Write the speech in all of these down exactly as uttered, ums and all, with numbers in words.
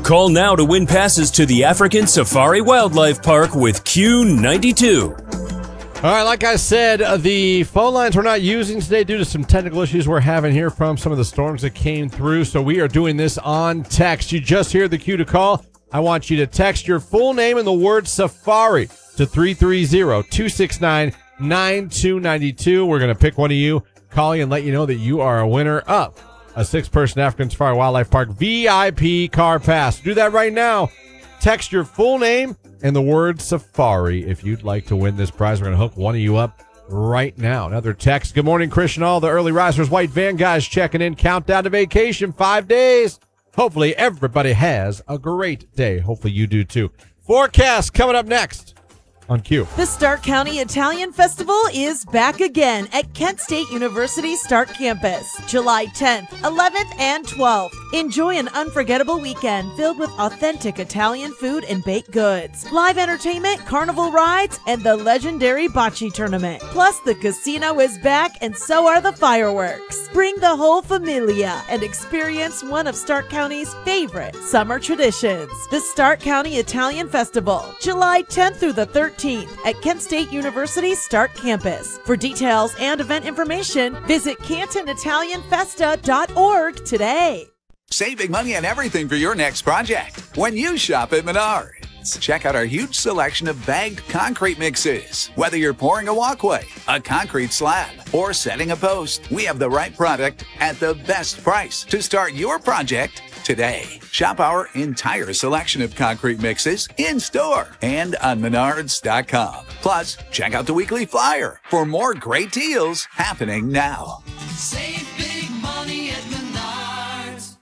Call now to win passes to the African Safari Wildlife Park with Q ninety-two. All right, like I said, uh, the phone lines we're not using today due to some technical issues we're having here from some of the storms that came through. So we are doing this on text. You just hear the cue to call. I want you to text your full name and the word Safari to three three zero, two six nine, nine two nine two. We're going to pick one of you, call you, and let you know that you are a winner of a six-person African Safari Wildlife Park V I P car pass. Do that right now. Text your full name and the word Safari if you'd like to win this prize. We're going to hook one of you up right now. Another text. Good morning, Christian. All the early risers, white van guys checking in. Countdown to vacation, five days. Hopefully everybody has a great day. Hopefully you do too. Forecast coming up next on Q. The Stark County Italian Festival is back again at Kent State University Stark Campus, July tenth, eleventh, and twelfth. Enjoy an unforgettable weekend filled with authentic Italian food and baked goods, live entertainment, carnival rides, and the legendary bocce tournament. Plus, the casino is back, and so are the fireworks. Bring the whole familia and experience one of Stark County's favorite summer traditions. The Stark County Italian Festival, July tenth through the thirteenth. At Kent State University Stark Campus. For details and event information, visit canton italian festa dot org today. Save big money on everything for your next project when you shop at Menards. Check out our huge selection of bagged concrete mixes. Whether you're pouring a walkway, a concrete slab, or setting a post, we have the right product at the best price to start your project today. Shop our entire selection of concrete mixes in-store and on menards dot com. Plus, check out the weekly flyer for more great deals happening now. Save big money at Menards.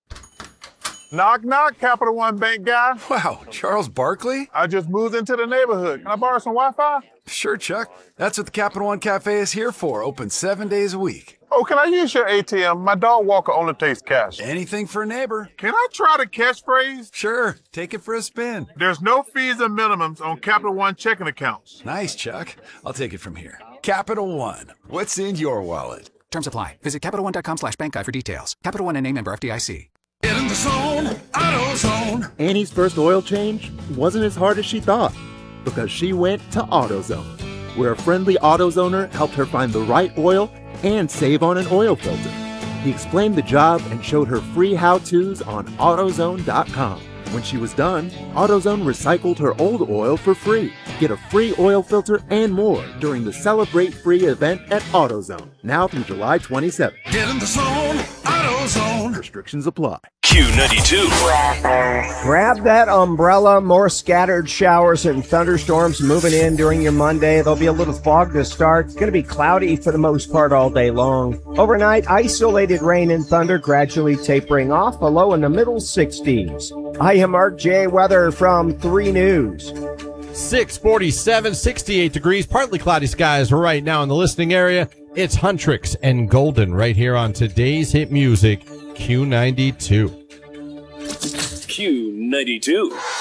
Knock, knock, Capital One Bank guy. Wow, Charles Barkley? I just moved into the neighborhood. Can I borrow some Wi-Fi? Sure, Chuck. That's what the Capital One Cafe is here for, open seven days a week. Oh, can I use your A T M? My dog walker only takes cash. Anything for a neighbor. Can I try the catchphrase? Sure, take it for a spin. There's no fees or minimums on Capital One checking accounts. Nice, Chuck. I'll take it from here. Capital One, what's in your wallet? Terms apply. Visit Capital One dot com slash bank guide for details. Capital One and name member F D I C. Get in the zone, AutoZone. Annie's first oil change wasn't as hard as she thought because she went to AutoZone, where a friendly AutoZoner helped her find the right oil and save on an oil filter. He explained the job and showed her free how-tos on AutoZone dot com. When she was done, AutoZone recycled her old oil for free. Get a free oil filter and more during the Celebrate Free event at AutoZone, now through July twenty-seventh. Get in the zone, AutoZone. Restrictions apply. Q ninety-two. Grab that umbrella. More scattered showers and thunderstorms moving in during your Monday. There'll be a little fog to start. It's going to be cloudy for the most part all day long. Overnight, isolated rain and thunder gradually tapering off, a low in the middle sixties. I am Mark J. Weather from three News. six forty-seven, sixty-eight degrees, partly cloudy skies right now in the listening area. It's Huntrix and Golden right here on today's hit music, Q ninety-two. Q ninety-two.